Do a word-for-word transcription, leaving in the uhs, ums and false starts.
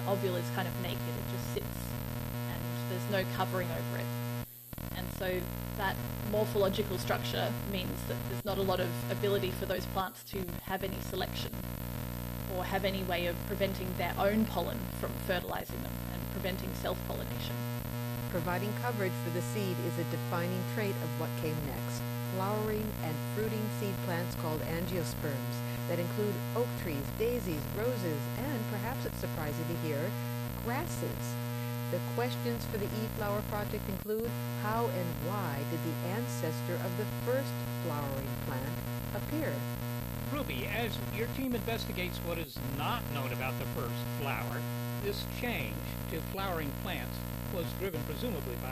ovule is kind of naked, it just sits and there's no covering over it. And so that morphological structure means that there's not a lot of ability for those plants to have any selection or have any way of preventing their own pollen from fertilizing them and preventing self-pollination. Providing coverage for the seed is a defining trait of what came next. Flowering and fruiting seed plants called angiosperms that include oak trees, daisies, roses, and, perhaps it's surprising to hear, grasses. The questions for the e-flower project include: how and why did the ancestor of the first flowering plant appear? Ruby, as your team investigates what is not known about the first flower, this change to flowering plants was driven presumably by